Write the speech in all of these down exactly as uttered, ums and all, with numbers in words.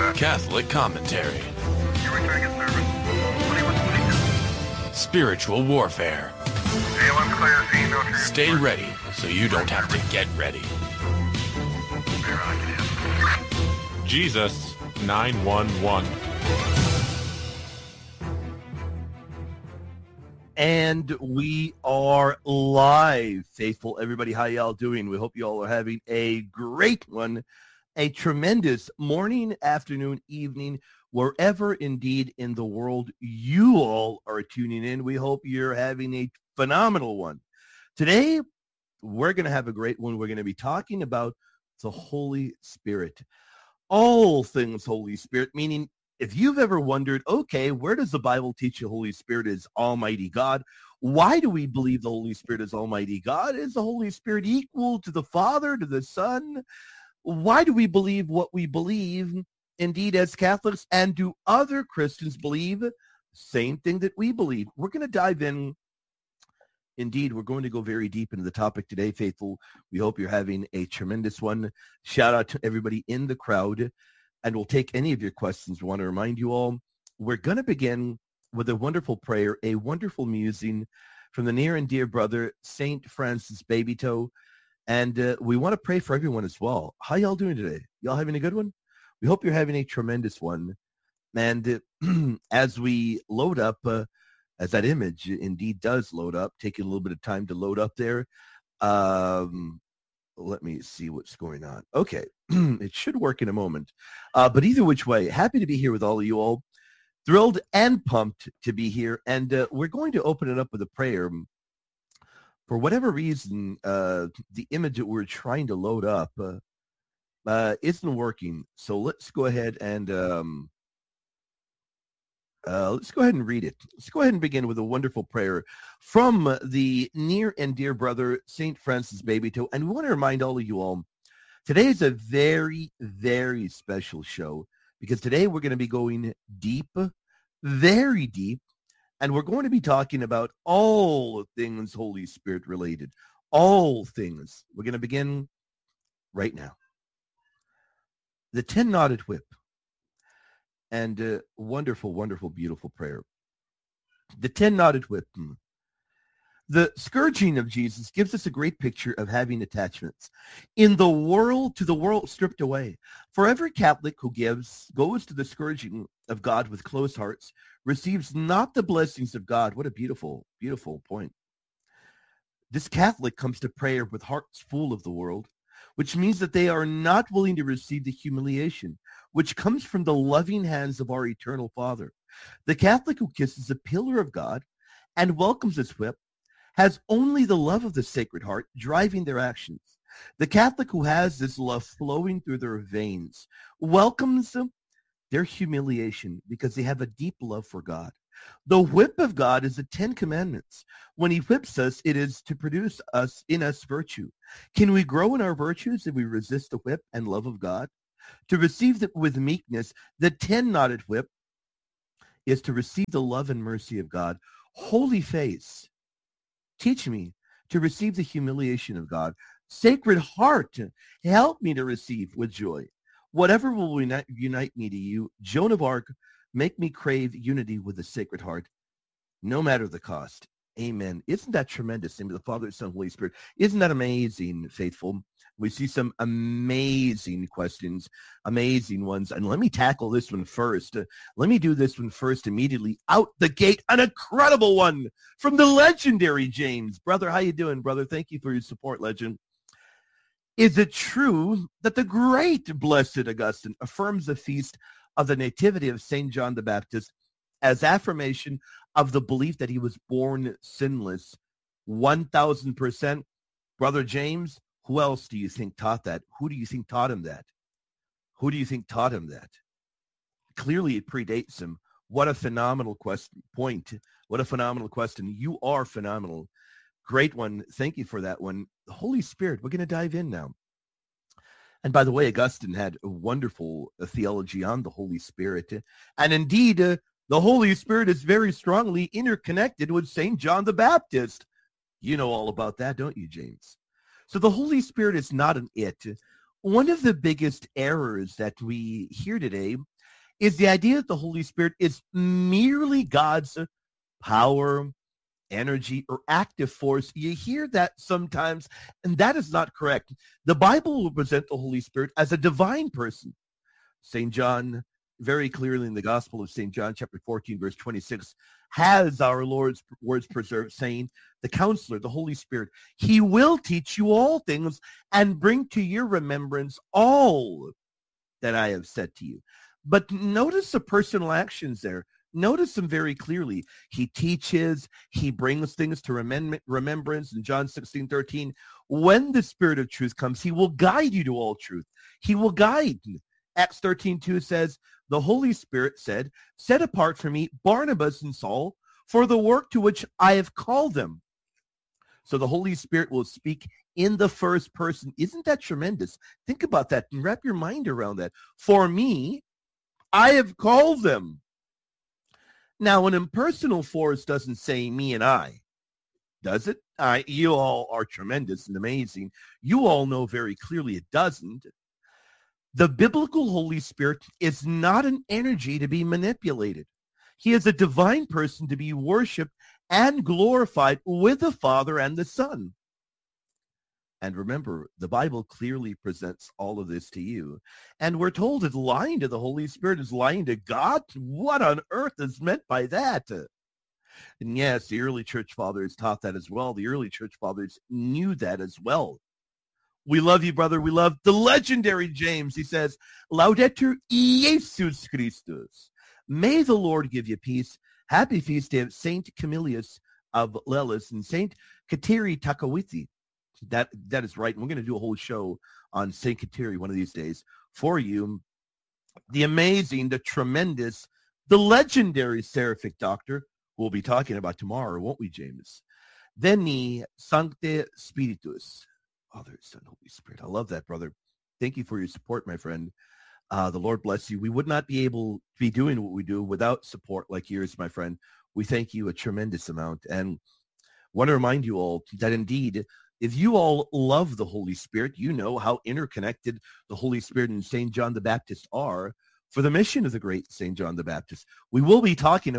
Catholic commentary. Spiritual warfare. Stay ready so you don't have to get ready. Jesus nine one one. And we are live, faithful everybody. How y'all doing? We hope you all are having a great one, a tremendous morning, afternoon, evening, wherever indeed in the world you all are tuning in. We hope you're having a phenomenal one. Today, we're going to have a great one. We're going to be talking about the Holy Spirit. All things Holy Spirit, meaning if you've ever wondered, okay, where does the Bible teach the Holy Spirit is Almighty God? Why do we believe the Holy Spirit is Almighty God? Is the Holy Spirit equal to the Father, to the Son? Why do we believe what we believe, indeed, as Catholics? And do other Christians believe the same thing that we believe? We're going to dive in. Indeed, we're going to go very deep into the topic today, faithful. We hope you're having a tremendous one. Shout out to everybody in the crowd. And we'll take any of your questions. We want to remind you all, we're going to begin with a wonderful prayer, a wonderful musing from the near and dear brother, Saint Francis Babytoe. And uh, we want to pray for everyone as well. How y'all doing today? Y'all having a good one? We hope you're having a tremendous one. And uh, as we load up, uh, as that image indeed does load up, taking a little bit of time to load up there, um, let me see what's going on. Okay, it should work in a moment. Uh, but either which way, happy to be here with all of you all. Thrilled and pumped to be here. And uh, we're going to open it up with a prayer. For whatever reason, uh, the image that we're trying to load up uh, uh, isn't working. So let's go ahead and um, uh, let's go ahead and read it. Let's go ahead and begin with a wonderful prayer from the near and dear brother, Saint Francis Babytoe. And we want to remind all of you all, today is a very, very special show because today we're going to be going deep, very deep, and we're going to be talking about all things Holy Spirit related, all things. We're going to begin right now. The ten-knotted whip. And uh, wonderful, wonderful, beautiful prayer. The ten-knotted whip. The scourging of Jesus gives us a great picture of having attachments. In the world, to the world stripped away. For every Catholic who gives, goes to the scourging of God with closed hearts, receives not the blessings of God. What a beautiful, beautiful point. This Catholic comes to prayer with hearts full of the world, which means that they are not willing to receive the humiliation, which comes from the loving hands of our eternal Father. The Catholic who kisses the pillar of God and welcomes its whip has only the love of the Sacred Heart driving their actions. The Catholic who has this love flowing through their veins welcomes their humiliation because they have a deep love for God. The whip of God is the Ten Commandments. When he whips us, it is to produce us in us virtue. Can we grow in our virtues if we resist the whip and love of God? To receive the, with meekness, the ten-knotted whip is to receive the love and mercy of God. Holy face, teach me to receive the humiliation of God. Sacred Heart, help me to receive with joy. Whatever will unite, unite me to you, Joan of Arc, make me crave unity with the Sacred Heart, no matter the cost. Amen. Isn't that tremendous? In the Father, Son, Holy Spirit. Isn't that amazing, faithful? We see some amazing questions, amazing ones. And let me tackle this one first. Uh, let me do this one first immediately out the gate. An incredible one from the legendary James. Brother, how you doing, brother? Thank you for your support, legend. Is it true that the great Blessed Augustine affirms the feast of the Nativity of Saint John the Baptist as affirmation of the belief that he was born sinless? one thousand percent. Brother James, who else do you think taught that? Who do you think taught him that? Who do you think taught him that? Clearly it predates him. What a phenomenal question, point. What a phenomenal question. You are phenomenal. Great one. Thank you for that one. The Holy Spirit, we're going to dive in now. And by the way, Augustine had a wonderful uh, theology on the Holy Spirit. And indeed, uh, the Holy Spirit is very strongly interconnected with Saint John the Baptist. You know all about that, don't you, James? So the Holy Spirit is not an it. One of the biggest errors that we hear today is the idea that the Holy Spirit is merely God's power, energy, or active force. You hear that sometimes, and that is not correct. The Bible will present the Holy Spirit as a divine person. Saint John, very clearly in the Gospel of Saint John, chapter fourteen, verse twenty-six, has our Lord's words preserved, saying, the Counselor, the Holy Spirit, he will teach you all things and bring to your remembrance all that I have said to you. But notice the personal actions there. Notice them very clearly. He teaches, he brings things to remem- remembrance in John sixteen thirteen. When the Spirit of truth comes, he will guide you to all truth. He will guide. Acts thirteen two says, the Holy Spirit said, set apart for me Barnabas and Saul for the work to which I have called them. So the Holy Spirit will speak in the first person. Isn't that tremendous? Think about that and wrap your mind around that. For me, I have called them. Now, an impersonal force doesn't say me and I, does it? I, you all are tremendous and amazing. You all know very clearly it doesn't. The biblical Holy Spirit is not an energy to be manipulated. He is a divine person to be worshipped and glorified with the Father and the Son. And remember, the Bible clearly presents all of this to you. And we're told that lying to the Holy Spirit is lying to God. What on earth is meant by that? And yes, the early church fathers taught that as well. The early church fathers knew that as well. We love you, brother. We love the legendary James. He says, Laudetur Jesus Christus. May the Lord give you peace. Happy feast day of Saint Camillus of Lelis and Saint Kateri Takawithi. That that is right. And we're going to do a whole show on Saint Kateri one of these days for you. The amazing, the tremendous, the legendary Seraphic Doctor who we'll be talking about tomorrow, won't we, James? Veni Sancte Spiritus. Father, Son, Holy Spirit. I love that, brother. Thank you for your support, my friend. Uh, the Lord bless you. We would not be able to be doing what we do without support like yours, my friend. We thank you a tremendous amount. And want to remind you all that indeed, if you all love the Holy Spirit, you know how interconnected the Holy Spirit and Saint John the Baptist are for the mission of the great Saint John the Baptist. We will be talking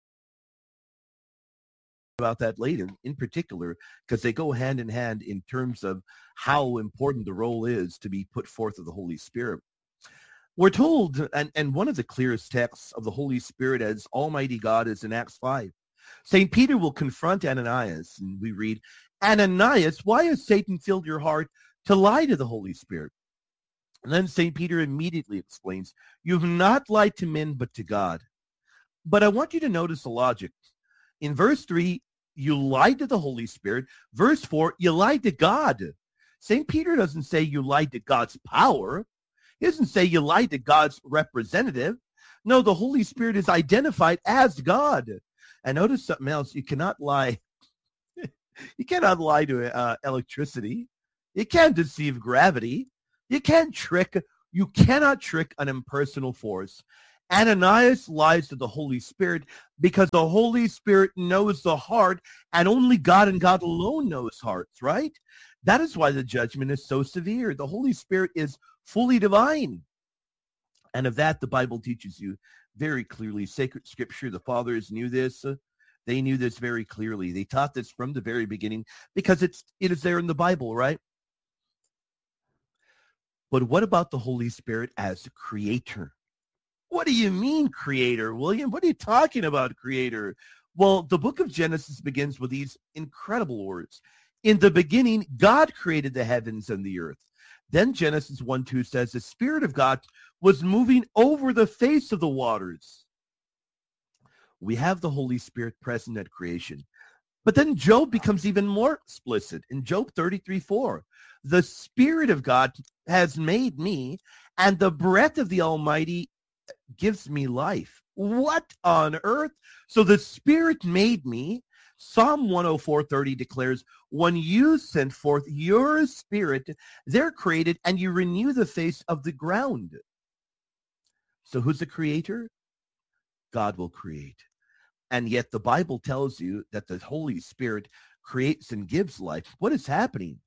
about that later, in particular, because they go hand in hand in terms of how important the role is to be put forth of the Holy Spirit. We're told, and, and one of the clearest texts of the Holy Spirit as Almighty God is in Acts five. Saint Peter will confront Ananias, and we read, Ananias, why has Satan filled your heart to lie to the Holy Spirit? And then Saint Peter immediately explains, you have not lied to men, but to God. But I want you to notice the logic. In verse three, you lied to the Holy Spirit. Verse four, you lied to God. Saint Peter doesn't say you lied to God's power. He doesn't say you lied to God's representative. No, the Holy Spirit is identified as God. And notice something else. You cannot lie. You cannot lie to uh, electricity. You can't deceive gravity. You can't trick. You cannot trick an impersonal force. Ananias lies to the Holy Spirit because the Holy Spirit knows the heart, and only God and God alone knows hearts, right? That is why the judgment is so severe. The Holy Spirit is fully divine. And of that, the Bible teaches you very clearly. Sacred Scripture, the fathers knew this. Uh, they knew this very clearly. They taught this from the very beginning because it's it is there in the Bible, right? But what about the Holy Spirit as creator? What do you mean, creator, William? What are you talking about, creator? Well, the book of Genesis begins with these incredible words. In the beginning, God created the heavens and the earth. Then Genesis one two says, the Spirit of God was moving over the face of the waters. We have the Holy Spirit present at creation. But then Job becomes even more explicit in Job thirty-three four. The Spirit of God has made me, and the breath of the Almighty gives me life. What on earth? So the Spirit made me. Psalm one oh four thirty declares, when you send forth your Spirit, they're created, and you renew the face of the ground. So who's the creator? God will create. And yet the Bible tells you that the Holy Spirit creates and gives life. What is happening?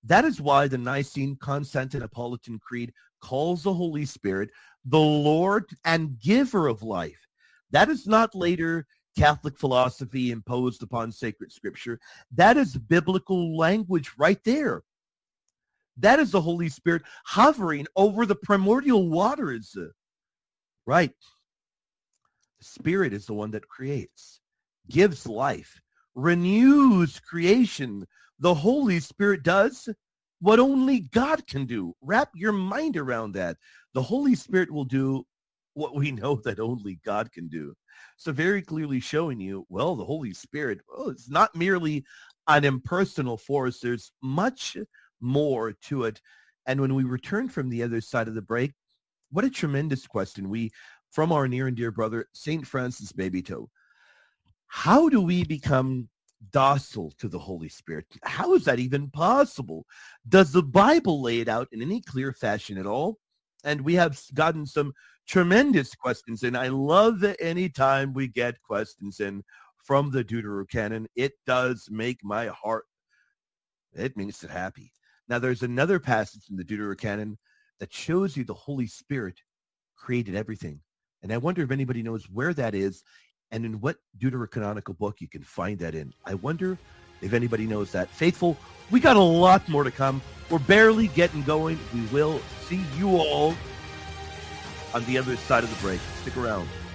That is why the Nicene Constantinopolitan Creed calls the Holy Spirit the Lord and giver of life. That is not later Catholic philosophy imposed upon sacred scripture. That is biblical language right there. That is the Holy Spirit hovering over the primordial waters. Right. The Spirit is the one that creates, gives life, renews creation. The Holy Spirit does what only God can do. Wrap your mind around that. The Holy Spirit will do what we know that only God can do. So very clearly showing you, well, the Holy Spirit, well, it's not merely an impersonal force. There's much more to it. And when we return from the other side of the break, what a tremendous question. We, from our near and dear brother, Saint Francis Babytoe, how do we become docile to the Holy Spirit? How is that even possible? Does the Bible lay it out in any clear fashion at all? And we have gotten some tremendous questions, and I love that any time we get questions in from the Deuterocanon. It does make my heart, it makes it happy. Now, there's another passage in the Deuterocanon that shows you the Holy Spirit created everything. And I wonder if anybody knows where that is and in what Deuterocanonical book you can find that in. I wonder if anybody knows that. Faithful, we got a lot more to come. We're barely getting going. We will see you all on the other side of the break. Stick around.